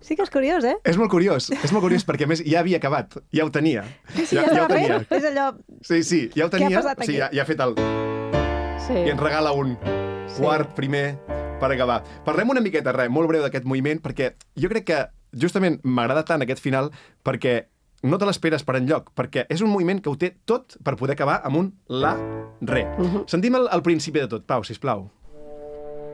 Sí que és curiós, eh? És molt curiós, perquè a més ja havia acabat, ja ho tenia. Sí, ja estava fent. És allò... Sí, ja ho tenia. Què ha passat aquí? Ja ha fet el... Sí. I ens regala un quart primer per acabar. Parlem una miqueta, molt breu d'aquest moviment, perquè jo crec que justament m'agrada tant aquest final perquè no te l'esperes per enlloc, perquè és un moviment que ho té tot per poder acabar amb un la, re. Sentim el principi de tot. Pau, sisplau.